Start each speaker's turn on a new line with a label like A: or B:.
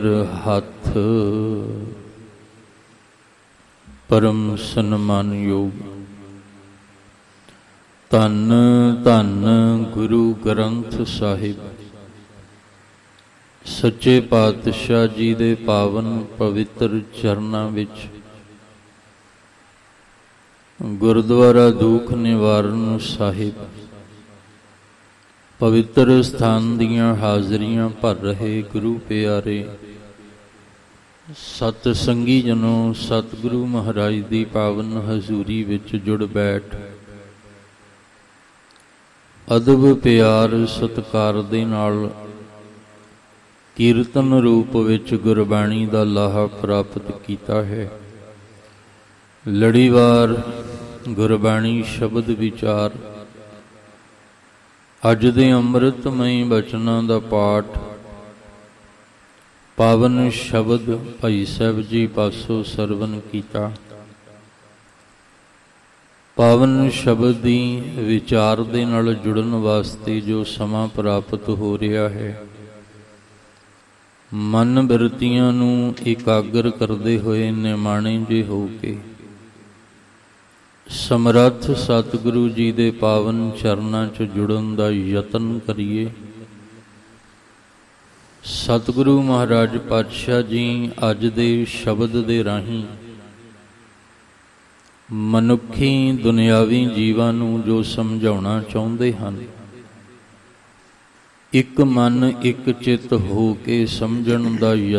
A: ਹੱਥ ਪਰਮ ਸਨਮਾਨਯੋਗ। ਧੰਨ ਧੰਨ ਗੁਰੂ ਗ੍ਰੰਥ ਸਾਹਿਬ, ਸੱਚੇ ਪਾਤਸ਼ਾਹ ਜੀ ਦੇ ਪਾਵਨ ਪਵਿੱਤਰ ਚਰਨਾਂ ਵਿੱਚ ਗੁਰਦੁਆਰਾ ਦੂਖ ਨਿਵਾਰਨ ਸਾਹਿਬ ਪਵਿੱਤਰ ਸਥਾਨ ਦੀਆਂ ਹਾਜ਼ਰੀਆਂ ਭਰ ਰਹੇ ਗੁਰੂ ਪਿਆਰੇ ਸਤ ਸੰਗੀ ਜਨੋ, ਸਤਿਗੁਰੂ ਮਹਾਰਾਜ ਦੀ ਪਾਵਨ ਹਜ਼ੂਰੀ ਵਿੱਚ ਜੁੜ ਬੈਠ ਅਦਬ ਪਿਆਰ ਸਤਿਕਾਰ ਦੇ ਨਾਲ ਕੀਰਤਨ ਰੂਪ ਵਿੱਚ ਗੁਰਬਾਣੀ ਦਾ ਲਾਹਾ ਪ੍ਰਾਪਤ ਕੀਤਾ ਹੈ। ਲੜੀਵਾਰ ਗੁਰਬਾਣੀ ਸ਼ਬਦ ਵਿਚਾਰ, ਅੱਜ ਦੇ ਅੰਮ੍ਰਿਤਮਈ ਬਚਨਾਂ ਦਾ ਪਾਠ ਪਾਵਨ ਸ਼ਬਦ ਭਾਈ ਸਾਹਿਬ ਜੀ ਪਾਸੋਂ ਸਰਵਨ ਕੀਤਾ। ਪਾਵਨ ਸ਼ਬਦ ਦੀ ਵਿਚਾਰ ਦੇ ਨਾਲ ਜੁੜਨ ਵਾਸਤੇ ਜੋ ਸਮਾਂ ਪ੍ਰਾਪਤ ਹੋ ਰਿਹਾ ਹੈ, ਮਨ ਬਿਰਤੀਆਂ ਨੂੰ ਇਕਾਗਰ ਕਰਦੇ ਹੋਏ ਨਿਮਾਣੇ ਜੇ ਹੋ ਕੇ ਸਮਰੱਥ ਸਤਿਗੁਰੂ ਜੀ ਦੇ ਪਾਵਨ ਚਰਨਾਂ 'ਚ ਜੁੜਨ ਦਾ ਯਤਨ ਕਰੀਏ। ਸਤਿਗੁਰੂ ਮਹਾਰਾਜ ਪਾਤਸ਼ਾਹ ਜੀ ਅੱਜ ਦੇ ਸ਼ਬਦ ਦੇ ਰਾਹੀਂ ਮਨੁੱਖੀ ਦੁਨਿਆਵੀ ਜੀਵਾਂ ਨੂੰ ਜੋ ਸਮਝਾਉਣਾ ਚਾਹੁੰਦੇ ਹਨ, ਇੱਕ ਮਨ ਇੱਕ ਚਿੱਤ ਹੋ ਕੇ ਸਮਝਣ ਦਾ